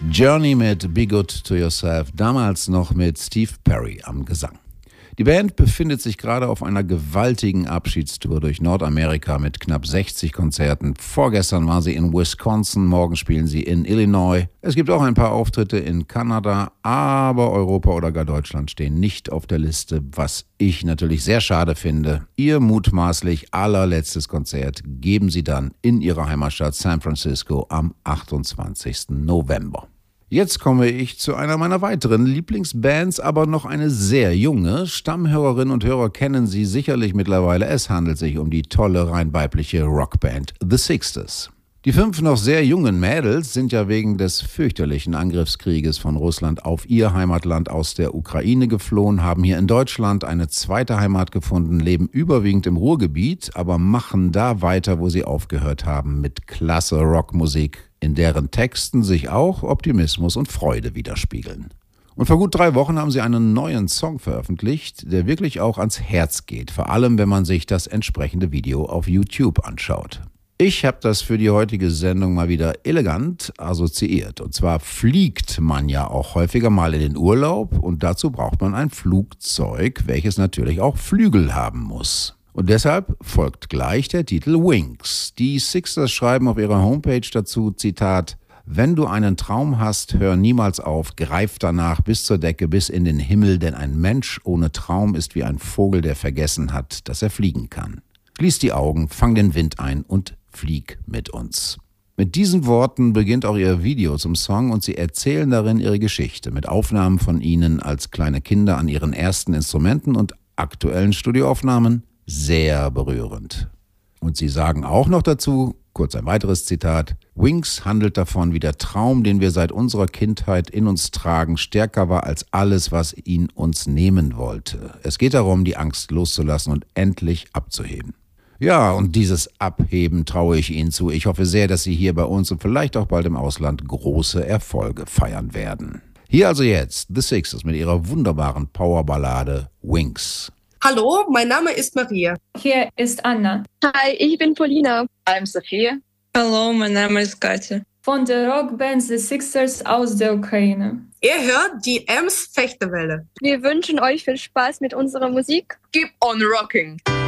Journey mit Be Good to Yourself, damals noch mit Steve Perry am Gesang. Die Band befindet sich gerade auf einer gewaltigen Abschiedstour durch Nordamerika mit knapp 60 Konzerten. Vorgestern war sie in Wisconsin, morgen spielen sie in Illinois. Es gibt auch ein paar Auftritte in Kanada, aber Europa oder gar Deutschland stehen nicht auf der Liste, was ich natürlich sehr schade finde. Ihr mutmaßlich allerletztes Konzert geben sie dann in ihrer Heimatstadt San Francisco am 28. November. Jetzt komme ich zu einer meiner weiteren Lieblingsbands, aber noch eine sehr junge. Stammhörerinnen und Hörer kennen sie sicherlich mittlerweile. Es handelt sich um die tolle, rein weibliche Rockband The Sixters. Die 5 noch sehr jungen Mädels sind ja wegen des fürchterlichen Angriffskrieges von Russland auf ihr Heimatland aus der Ukraine geflohen, haben hier in Deutschland eine zweite Heimat gefunden, leben überwiegend im Ruhrgebiet, aber machen da weiter, wo sie aufgehört haben, mit klasse Rockmusik, in deren Texten sich auch Optimismus und Freude widerspiegeln. Und vor gut 3 Wochen haben sie einen neuen Song veröffentlicht, der wirklich auch ans Herz geht, vor allem wenn man sich das entsprechende Video auf YouTube anschaut. Ich habe das für die heutige Sendung mal wieder elegant assoziiert. Und zwar fliegt man ja auch häufiger mal in den Urlaub und dazu braucht man ein Flugzeug, welches natürlich auch Flügel haben muss. Und deshalb folgt gleich der Titel Wings. Die Sixters schreiben auf ihrer Homepage dazu, Zitat, wenn du einen Traum hast, hör niemals auf, greif danach bis zur Decke, bis in den Himmel, denn ein Mensch ohne Traum ist wie ein Vogel, der vergessen hat, dass er fliegen kann. Schließ die Augen, fang den Wind ein und flieg mit uns. Mit diesen Worten beginnt auch ihr Video zum Song und sie erzählen darin ihre Geschichte mit Aufnahmen von ihnen als kleine Kinder an ihren ersten Instrumenten und aktuellen Studioaufnahmen. Sehr berührend. Und sie sagen auch noch dazu, kurz ein weiteres Zitat, Wings handelt davon, wie der Traum, den wir seit unserer Kindheit in uns tragen, stärker war als alles, was ihn uns nehmen wollte. Es geht darum, die Angst loszulassen und endlich abzuheben. Ja, und dieses Abheben traue ich Ihnen zu. Ich hoffe sehr, dass Sie hier bei uns und vielleicht auch bald im Ausland große Erfolge feiern werden. Hier also jetzt The Sixters mit ihrer wunderbaren Powerballade Wings. Hallo, mein Name ist Maria. Hier ist Anna. Hi, ich bin Polina. I'm Sophia. Hallo, mein Name ist Katja. Von der Rockband The Sixters aus der Ukraine. Ihr hört die Ems Fechterwelle. Wir wünschen euch viel Spaß mit unserer Musik. Keep on rocking.